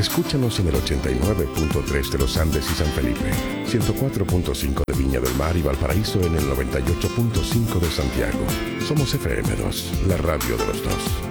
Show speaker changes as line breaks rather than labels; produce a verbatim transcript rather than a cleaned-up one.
Escúchanos en el ochenta y nueve punto tres de los Andes y San Felipe, ciento cuatro punto cinco de Viña del Mar y Valparaíso en el noventa y ocho punto cinco de Santiago. Somos F M dos, la radio de los dos.